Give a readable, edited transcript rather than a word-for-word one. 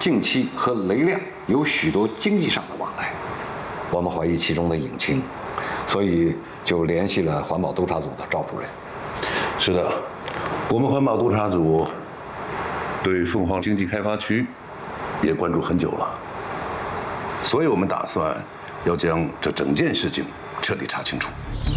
近期和雷亮有许多经济上的往来，我们怀疑其中的隐情，所以就联系了环保督察组的赵主任。 是的，我们环保督察组对凤凰经济开发区也关注很久了，所以我们打算要将这整件事情彻底查清楚。